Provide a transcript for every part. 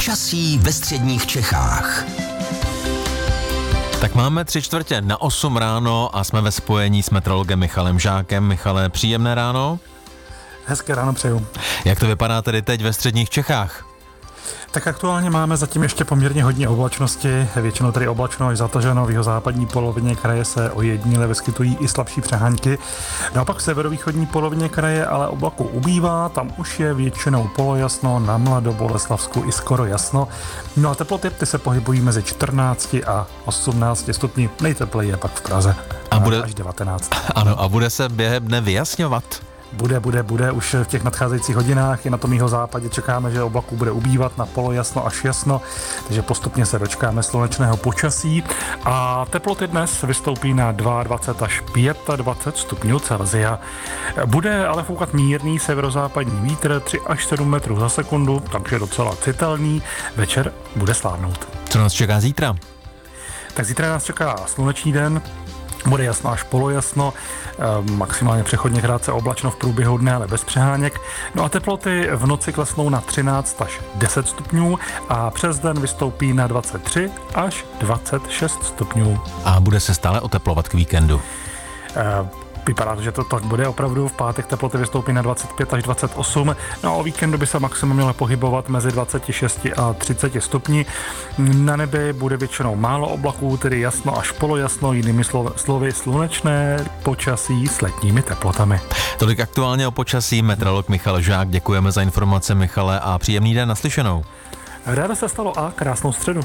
Počasí ve středních Čechách. Tak máme 7:45 ráno a jsme ve spojení s meteorologem Michalem Žákem. Michale, příjemné ráno. Hezké ráno přeju. Jak to vypadá tedy teď ve středních Čechách? Tak aktuálně máme zatím ještě poměrně hodně oblačnosti, většinou tedy oblačno až zataženo, v jihozápadní polovině kraje se ojediněle vyskytují i slabší přehánky. Naopak v severovýchodní polovině kraje ale oblaků ubývá, tam už je většinou polojasno, na Mladoboleslavsku i skoro jasno. No a teploty ty se pohybují mezi 14 a 18 stupni, nejtepleji je pak v Praze až 19. Ano, a bude se během dne vyjasňovat? Bude. Už v těch nadcházejících hodinách i na tom jihozápadě čekáme, že oblaků bude ubývat na polojasno až jasno, takže postupně se dočkáme slunečného počasí a teploty dnes vystoupí na 22 až 25 stupňů Celsia. Bude ale foukat mírný severozápadní vítr 3 až 7 metrů za sekundu, takže docela citelný. Večer bude slávnout. Co nás čeká zítra? Tak zítra nás čeká slunečný den. Bude jasno až polojasno, maximálně přechodně krátce oblačno v průběhu dne, ale bez přeháněk. No a teploty v noci klesnou na 13 až 10 stupňů a přes den vystoupí na 23 až 26 stupňů. A bude se stále oteplovat k víkendu? Vypadá to, že to tak bude opravdu. V pátek teploty vystoupí na 25 až 28. No a o víkendu by se maximum mělo pohybovat mezi 26 a 30 stupni. Na nebi bude většinou málo oblaků, tedy jasno až polojasno, jinými slovy slunečné počasí s letními teplotami. Tolik aktuálně o počasí. Meteorolog Michal Žák, děkujeme za informace, Michale, a příjemný den, naslyšenou. Ráda se stalo a krásnou středu.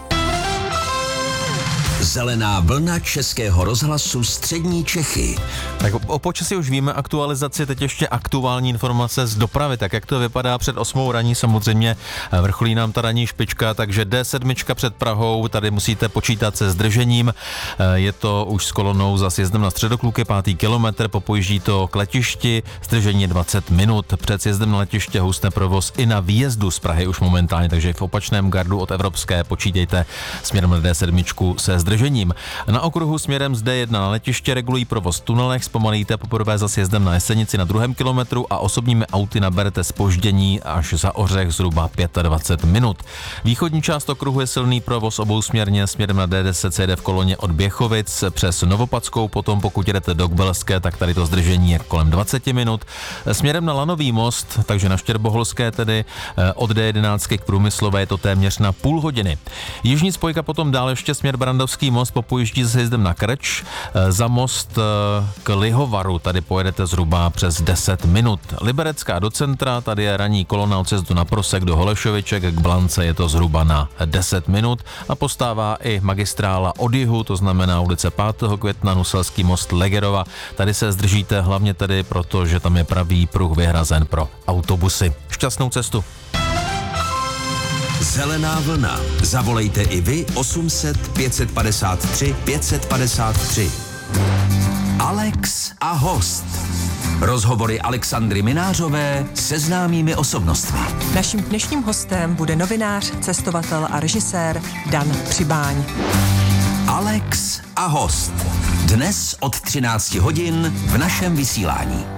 Zelená vlna Českého rozhlasu Střední Čechy. Tak o počasí už víme, aktualizaci, teď ještě aktuální informace z dopravy, tak jak to vypadá před 8 raní, samozřejmě vrcholí nám ta ranní špička, takže D7 před Prahou, tady musíte počítat se zdržením, je to už s kolonou za sjezdem na Středokluky, 5. kilometr, popojíždí to k letišti, zdržení je 20 minut, před sjezdem na letiště husne provoz i na výjezdu z Prahy už momentálně, takže v opačném gardu od Evropské počítejte směrem na D7 se zdržením. Na okruhu směrem z D1 na letiště regulují provoz v tunelech, zpomalíte poprvé za sjezdem na Jesenici na 2. kilometru a osobními auty naberete zpoždění až za Ořech zhruba 25 minut. Východní část okruhu je silný provoz obousměrně, směrem na D10 se jede v koloně od Běchovic přes Novopadskou, potom pokud jedete do Kbelské, tak tady to zdržení je kolem 20 minut. Směrem na Lanový most, takže na Štěrboholské tedy od D11 k Průmyslové je to téměř na půl hodiny. Jižní spojka potom dál ještě směr Brandovský most popojíždí se sjezdem na Krč, za most k Lihovaru, tady pojedete zhruba přes 10 minut. Liberecká do centra, tady je ranní kolona od sjezdu na Prosek do Holešoviček, k Blance je to zhruba na 10 minut a postává i magistrála od jihu, to znamená ulice 5. května, Nuselský most Legerova. Tady se zdržíte hlavně tedy proto, že tam je pravý pruh vyhrazen pro autobusy. Šťastnou cestu. Zelená vlna. Zavolejte i vy 800 553 553. Alex a host. Rozhovory Alexandry Minářové se známými osobnostmi. Naším dnešním hostem bude novinář, cestovatel a režisér Dan Přibáň. Alex a host. Dnes od 13 hodin v našem vysílání.